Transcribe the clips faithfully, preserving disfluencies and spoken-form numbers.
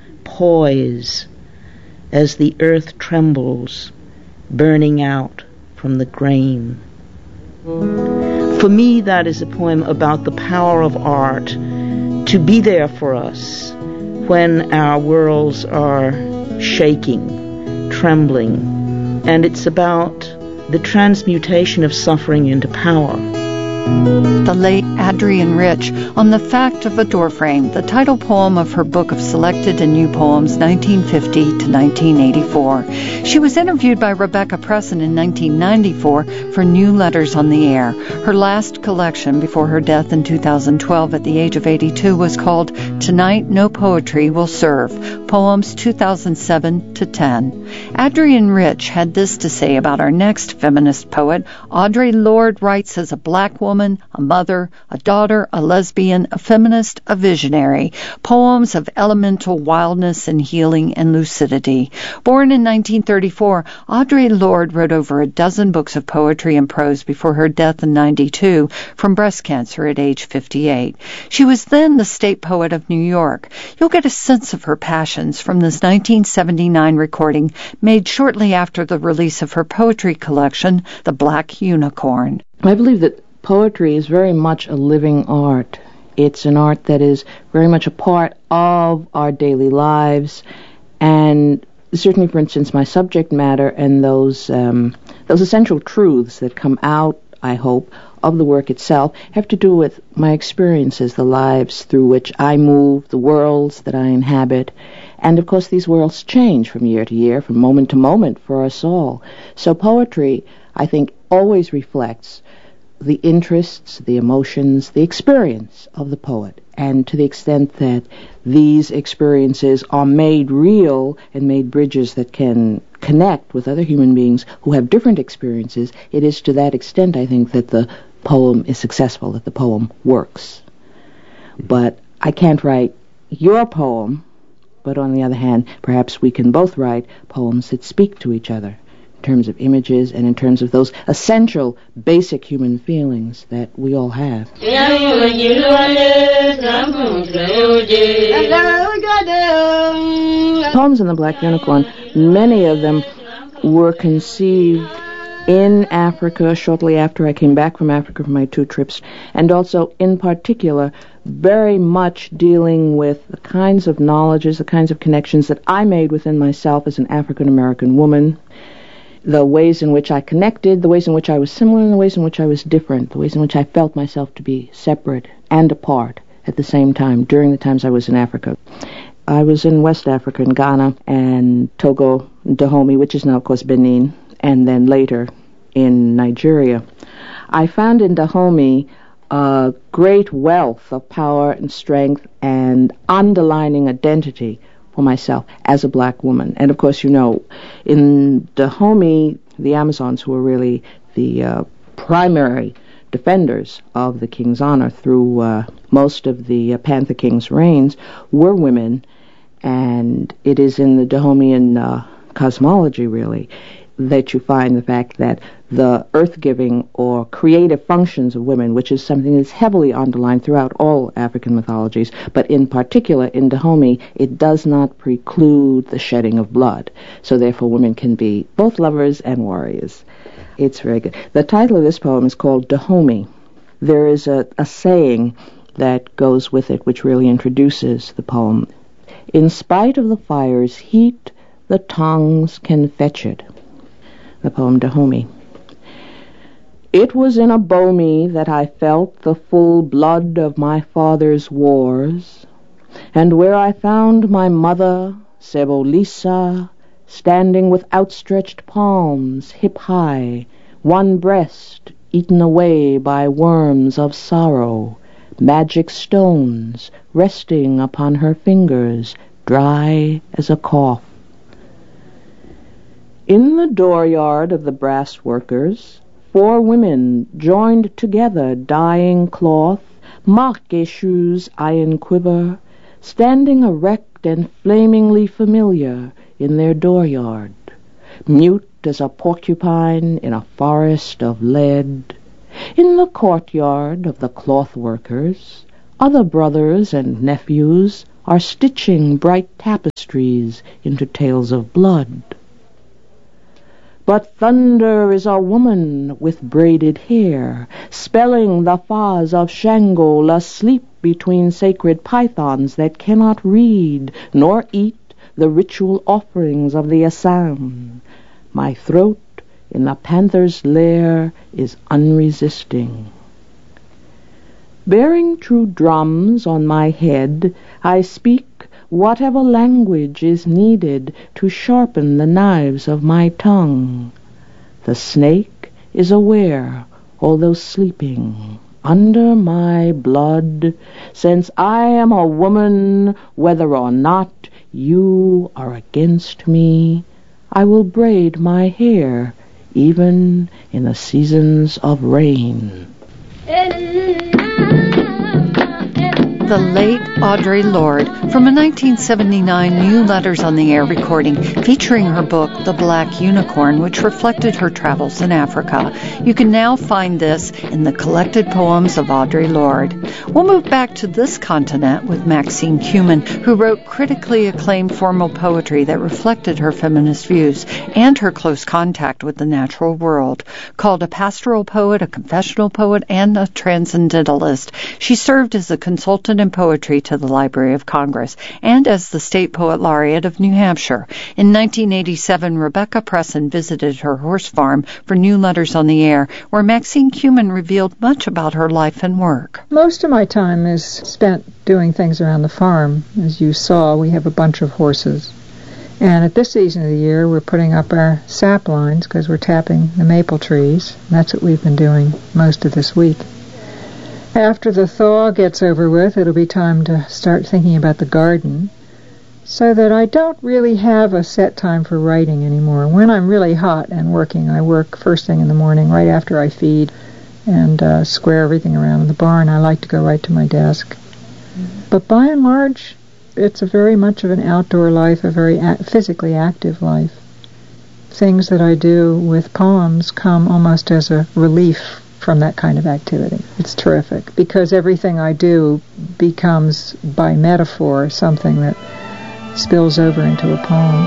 poise as the earth trembles, burning out from the grain. For me, that is a poem about the power of art to be there for us when our worlds are shaking, trembling, and it's about the transmutation of suffering into power. The late Adrienne Rich on The Fact of a Doorframe, the title poem of her book of selected and new poems, nineteen fifty to nineteen eighty-four. She was interviewed by Rebecca Presson in nineteen ninety-four for New Letters on the Air. Her last collection before her death in two thousand twelve at the age of eighty-two was called Tonight No Poetry Will Serve, Poems two thousand seven to ten. Adrienne Rich had this to say about our next feminist poet. Audre Lorde writes as a black woman, a mother, a daughter, a lesbian, a feminist, a visionary. Poems of elemental wildness and healing and lucidity. Born in nineteen thirty-four, Audre Lorde wrote over a dozen books of poetry and prose before her death in ninety-two from breast cancer at age fifty-eight. She was then the state poet of New York. You'll get a sense of her passions from this nineteen seventy-nine recording made shortly after the release of her poetry collection, The Black Unicorn. I believe that poetry is very much a living art. It's an art that is very much a part of our daily lives, and certainly, for instance, my subject matter and those um, those essential truths that come out, I hope, of the work itself have to do with my experiences, the lives through which I move, the worlds that I inhabit. And, of course, these worlds change from year to year, from moment to moment for us all. So poetry, I think, always reflects the interests, the emotions, the experience of the poet. And to the extent that these experiences are made real and made bridges that can connect with other human beings who have different experiences, it is to that extent, I think, that the poem is successful, that the poem works. But I can't write your poem, but on the other hand, perhaps we can both write poems that speak to each other, in terms of images and in terms of those essential, basic human feelings that we all have. Poems in The Black Unicorn, many of them were conceived in Africa shortly after I came back from Africa from my two trips, and also in particular very much dealing with the kinds of knowledges, the kinds of connections that I made within myself as an African-American woman, the ways in which I connected, the ways in which I was similar, and the ways in which I was different, the ways in which I felt myself to be separate and apart at the same time during the times I was in Africa. I was in West Africa, in Ghana, and Togo, Dahomey, which is now, of course, Benin, and then later in Nigeria. I found in Dahomey a great wealth of power and strength and underlining identity for myself as a black woman. And of course, you know, in Dahomey, the Amazons, who were really the uh, primary defenders of the king's honor through uh, most of the uh, Panther King's reigns, were women. And it is in the Dahomeyan uh, cosmology, really, that you find the fact that the earth-giving or creative functions of women, which is something that's heavily underlined throughout all African mythologies, but in particular in Dahomey, it does not preclude the shedding of blood. So therefore women can be both lovers and warriors. It's very good. The title of this poem is called Dahomey. There is a, a saying that goes with it which really introduces the poem. In spite of the fire's heat, the tongues can fetch it. The poem Dahomey. It was in Abomi that I felt the full blood of my father's wars, and where I found my mother, Sebolisa, standing with outstretched palms, hip high, one breast eaten away by worms of sorrow, magic stones resting upon her fingers, dry as a cough. In the dooryard of the brass workers, four women joined together, dyeing cloth, Marqueshu's iron quiver, standing erect and flamingly familiar in their dooryard, mute as a porcupine in a forest of lead. In the courtyard of the cloth workers, other brothers and nephews, are stitching bright tapestries into tales of blood. But thunder is a woman with braided hair, spelling the Fas of Shango, asleep between sacred pythons that cannot read nor eat the ritual offerings of the Assam. My throat in the panther's lair is unresisting. Bearing true drums on my head, I speak whatever language is needed to sharpen the knives of my tongue. The snake is aware, although sleeping, under my blood, since I am a woman, whether or not you are against me. I will braid my hair, even in the seasons of rain. The late Audre Lorde, from a nineteen seventy-nine New Letters on the Air recording featuring her book, The Black Unicorn, which reflected her travels in Africa. You can now find this in the Collected Poems of Audre Lorde. We'll move back to this continent with Maxine Kumin, who wrote critically acclaimed formal poetry that reflected her feminist views and her close contact with the natural world. Called a pastoral poet, a confessional poet, and a transcendentalist, she served as a consultant in poetry to the Library of Congress and as the State Poet Laureate of New Hampshire. In nineteen eighty-seven, Rebecca Presson visited her horse farm for New Letters on the Air, where Maxine Kumin revealed much about her life and work. Most of my time is spent doing things around the farm. As you saw, we have a bunch of horses. And at this season of the year, we're putting up our sap lines because we're tapping the maple trees. That's what we've been doing most of this week. After the thaw gets over with, it'll be time to start thinking about the garden, so that I don't really have a set time for writing anymore. When I'm really hot and working, I work first thing in the morning, right after I feed, and uh, square everything around the barn. I like to go right to my desk. Mm-hmm. But by and large, it's a very much of an outdoor life, a very a- physically active life. Things that I do with poems come almost as a relief from that kind of activity. It's terrific, because everything I do becomes, by metaphor, something that spills over into a poem.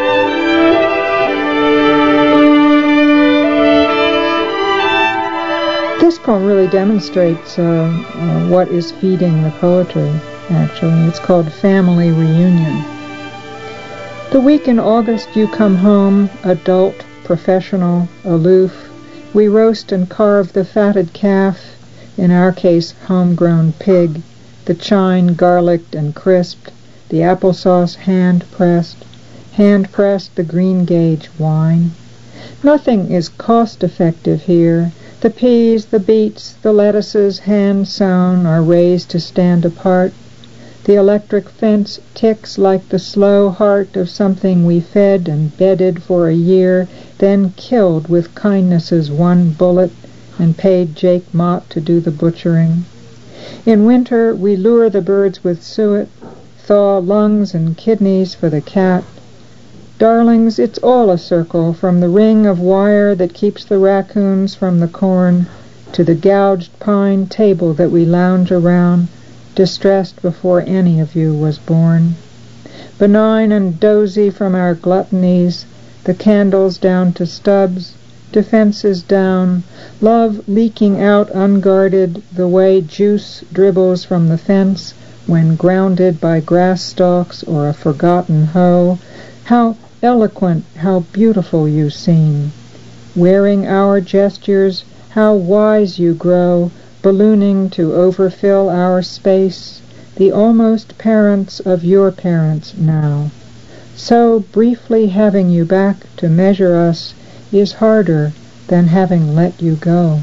This poem really demonstrates uh, uh, what is feeding the poetry, actually. It's called Family Reunion. The week in August you come home, adult, professional, aloof. We roast and carve the fatted calf, in our case homegrown pig, the chine garlicked and crisped, the applesauce hand-pressed, hand-pressed the green gauge wine. Nothing is cost-effective here. The peas, the beets, the lettuces, hand-sown, are raised to stand apart. The electric fence ticks like the slow heart of something we fed and bedded for a year, then killed with kindness's one bullet and paid Jake Mott to do the butchering. In winter we lure the birds with suet, thaw lungs and kidneys for the cat. Darlings, it's all a circle, from the ring of wire that keeps the raccoons from the corn to the gouged pine table that we lounge around, distressed before any of you was born. Benign and dozy from our gluttonies, the candles down to stubs, defenses down, love leaking out unguarded the way juice dribbles from the fence when grounded by grass stalks or a forgotten hoe. How eloquent, how beautiful you seem. Wearing our gestures, how wise you grow, ballooning to overfill our space, the almost parents of your parents now. So briefly having you back to measure us is harder than having let you go.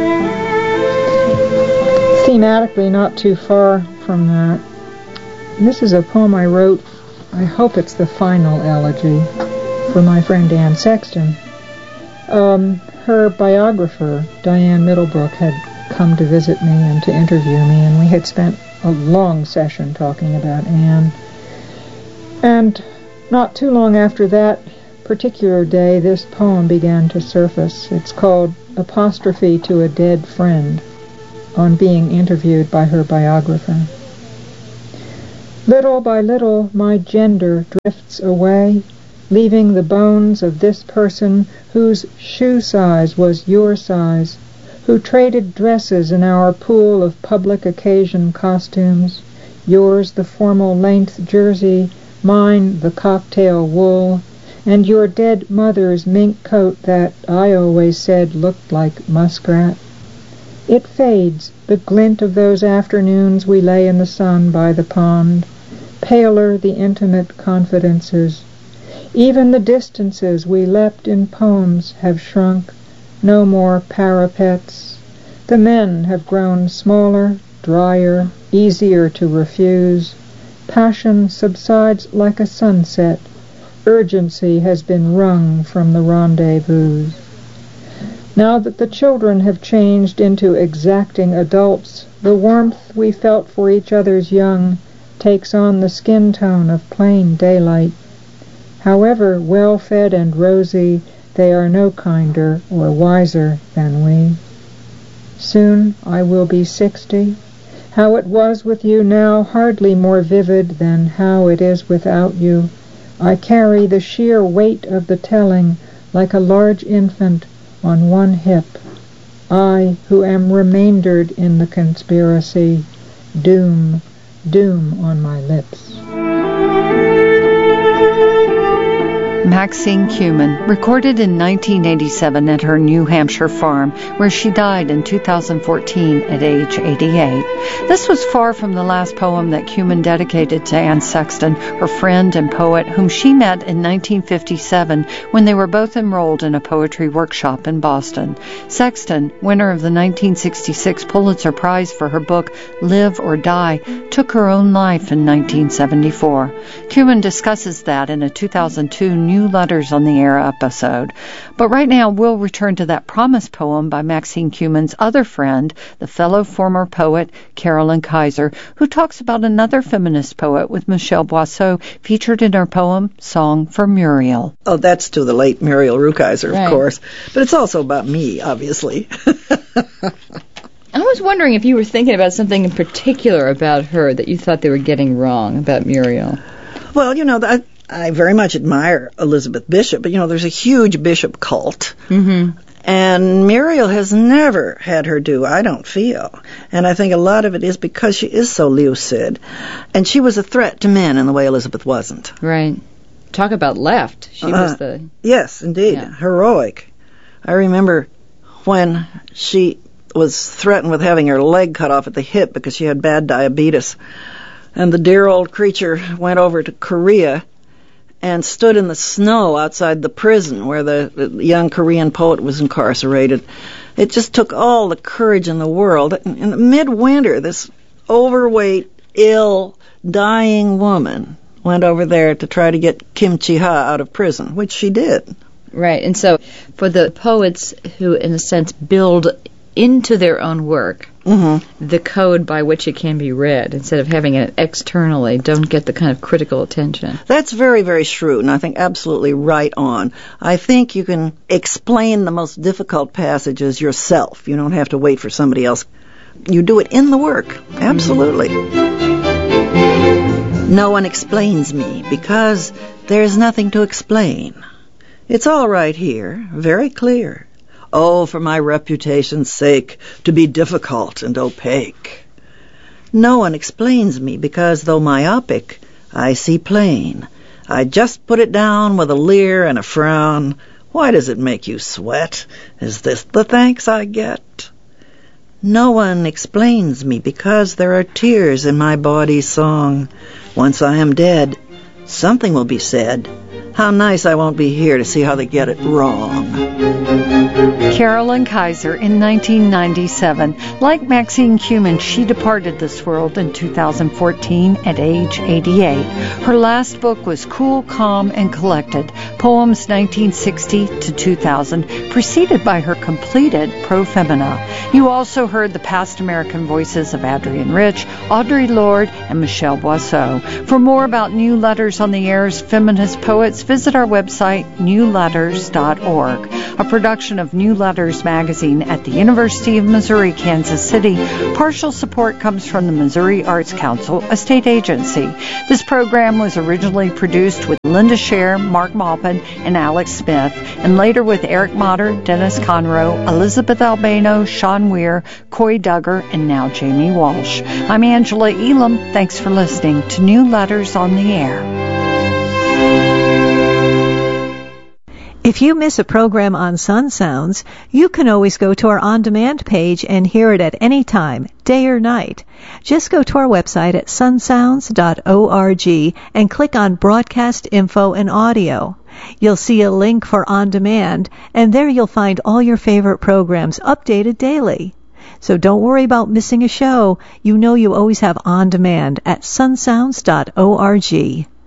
Thematically, not too far from that, this is a poem I wrote, I hope it's the final elegy, for my friend Anne Sexton. Um, her biographer, Diane Middlebrook, had come to visit me and to interview me, and we had spent a long session talking about Anne. And not too long after that particular day, this poem began to surface. It's called Apostrophe to a Dead Friend, on being interviewed by her biographer. Little by little my gender drifts away, leaving the bones of this person whose shoe size was your size, who traded dresses in our pool of public occasion costumes, yours the formal length jersey, mine the cocktail wool, and your dead mother's mink coat that I always said looked like muskrat. It fades, the glint of those afternoons we lay in the sun by the pond, paler the intimate confidences. Even the distances we leapt in poems have shrunk, no more parapets. The men have grown smaller, drier, easier to refuse. Passion subsides like a sunset. Urgency has been wrung from the rendezvous. Now that the children have changed into exacting adults, the warmth we felt for each other's young takes on the skin tone of plain daylight. However well-fed and rosy, they are no kinder or wiser than we. Soon I will be sixty. How it was with you now hardly more vivid than how it is without you. I carry the sheer weight of the telling like a large infant on one hip. I, who am remaindered in the conspiracy, doom, doom on my lips. Maxine Kumin, recorded in nineteen eighty-seven at her New Hampshire farm, where she died in two thousand fourteen at age eighty-eight. This was far from the last poem that Kumin dedicated to Anne Sexton, her friend and poet, whom she met in nineteen fifty-seven when they were both enrolled in a poetry workshop in Boston. Sexton, winner of the nineteen sixty-six Pulitzer Prize for her book Live or Die, took her own life in nineteen seventy-four. Kumin discusses that in a two thousand two New Letters on the Air episode. But right now, we'll return to that promise poem by Maxine Kumin's other friend, the fellow former poet Carolyn Kaiser, who talks about another feminist poet with Michelle Boisseau, featured in her poem Song for Muriel. Oh, that's to the late Muriel Rukeyser, Right. of course. But it's also about me, obviously. I was wondering if you were thinking about something in particular about her that you thought they were getting wrong about Muriel. Well, you know, I, I very much admire Elizabeth Bishop, but, you know, there's a huge Bishop cult. Mm-hmm. And Muriel has never had her due, I don't feel. And I think a lot of it is because she is so lucid. And she was a threat to men in the way Elizabeth wasn't. Right. Talk about left. She Uh, was the... Yes, indeed. Yeah. Heroic. I remember when she was threatened with having her leg cut off at the hip because she had bad diabetes. And the dear old creature went over to Korea and stood in the snow outside the prison where the, the young Korean poet was incarcerated. It just took all the courage in the world. In the midwinter, this overweight, ill, dying woman went over there to try to get Kim Chi-ha out of prison, which she did. Right. And so for the poets who, in a sense, build into their own work Mm-hmm. the code by which it can be read, instead of having it externally, don't get the kind of critical attention. That's very, very shrewd, and I think absolutely right on. I think you can explain the most difficult passages yourself. You don't have to wait for somebody else. You do it in the work. Absolutely. Mm-hmm. No one explains me because there's nothing to explain. It's all right here, very clear. Oh, for my reputation's sake, to be difficult and opaque. No one explains me because, though myopic, I see plain. I just put it down with a leer and a frown. Why does it make you sweat? Is this the thanks I get? No one explains me because there are tears in my body's song. Once I am dead, something will be said. How nice I won't be here to see how they get it wrong. Carolyn Kaiser in nineteen ninety-seven. Like Maxine Kumin, she departed this world in two thousand fourteen at age eighty-eight. Her last book was Cool, Calm, and Collected, Poems nineteen sixty to two thousand, preceded by her completed Pro Femina. You also heard the past American voices of Adrienne Rich, Audre Lorde, and Michelle Boisseau. For more about New Letters on the Air's feminist poets, visit our website, new letters dot org. A production of New Letters magazine at the University of Missouri, Kansas City. Partial support comes from the Missouri Arts Council, a state agency. This program was originally produced with Linda Scher, Mark Maupin, and Alex Smith, and later with Eric Motter, Dennis Conroe, Elizabeth Albano, Sean Weir, Coy Duggar, and now Jamie Walsh. I'm Angela Elam. Thanks for listening to New Letters on the Air. If you miss a program on Sun Sounds, you can always go to our on-demand page and hear it at any time, day or night. Just go to our website at sun sounds dot org and click on Broadcast Info and Audio. You'll see a link for On Demand, and there you'll find all your favorite programs updated daily. So don't worry about missing a show. You know you always have On Demand at sun sounds dot org.